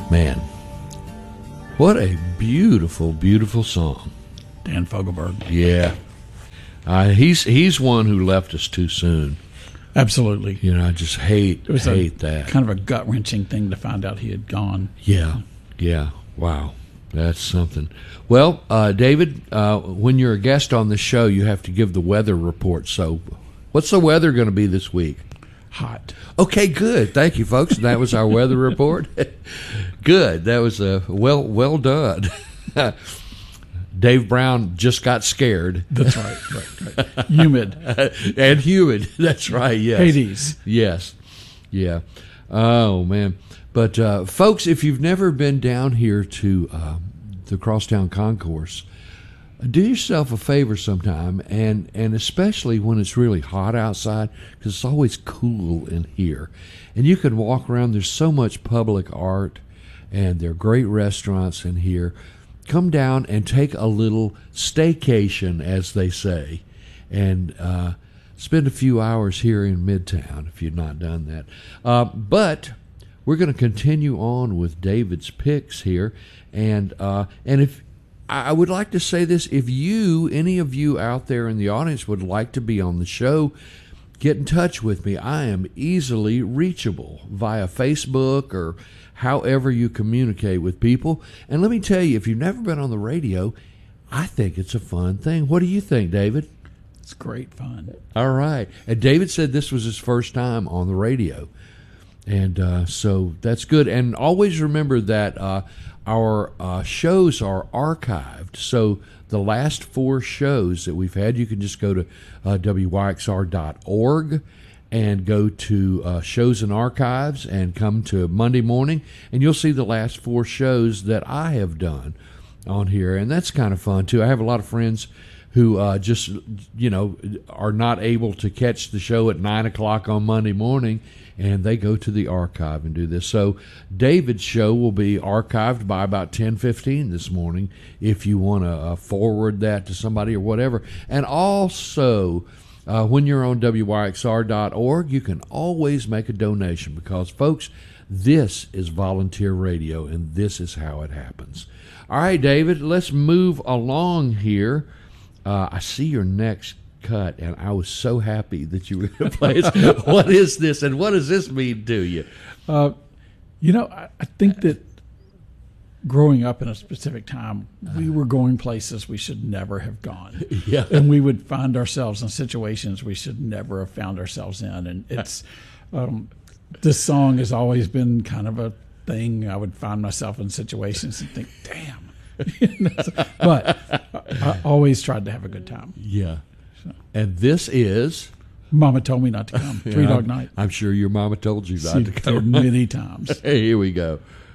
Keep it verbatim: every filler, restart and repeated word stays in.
Man, what a beautiful, beautiful song. Dan Fogelberg. Yeah. Uh, he's he's one who left us too soon. Absolutely. You know, I just hate it was hate a, that. Kind of a gut-wrenching thing to find out he had gone. Yeah, yeah. Wow. That's something. Well, uh, David, uh, when you're a guest on the show, you have to give the weather report. So what's the weather going to be this week? Hot. Okay, good. Thank you, folks. That was our weather report. Good. That was uh, well well done. Dave Brown just got scared. That's right. Right, right. Humid. And humid. That's right, yes. Hades. Yes. Yeah. Oh, man. But, uh, folks, if you've never been down here to uh, the Crosstown Concourse, do yourself a favor sometime, and, and especially when it's really hot outside, because it's always cool in here. And you can walk around. There's so much public art, and there are great restaurants in here. Come down and take a little staycation, as they say, and uh, spend a few hours here in Midtown if you've not done that. Uh, but we're going to continue on with David's picks here, and uh, and if I would like to say this, if you, any of you out there in the audience would like to be on the show, get in touch with me. I am easily reachable via Facebook or however you communicate with people. And let me tell you, if you've never been on the radio, I think it's a fun thing. What do you think, David? It's great fun. All right. And David said this was his first time on the radio. And uh, so that's good. And always remember that uh, our uh, shows are archived. So the last four shows that we've had, you can just go to uh, W Y X R dot org and go to uh, shows and archives and come to Monday morning, and you'll see the last four shows that I have done on here. And that's kind of fun, too. I have a lot of friends who uh, just, you know, are not able to catch the show at nine o'clock on Monday morning, and they go to the archive and do this. So David's show will be archived by about ten fifteen this morning if you want to uh, forward that to somebody or whatever. And also, uh, when you're on W Y X R dot org, you can always make a donation because, folks, this is volunteer radio, and this is how it happens. All right, David, let's move along here. Uh, I see your next cut, and I was so happy that you were going to play it. What is this, and what does this mean to you? Uh, you know, I, I think that growing up in a specific time, we were going places we should never have gone. Yeah. And we would find ourselves in situations we should never have found ourselves in. And it's um, this song has always been kind of a thing. I would find myself in situations and think, damn. But I always tried to have a good time. Yeah. And this is? Mama told me not to come. Three yeah, Dog I'm, Night. I'm sure your mama told you not she to come. many times. Hey, here we go.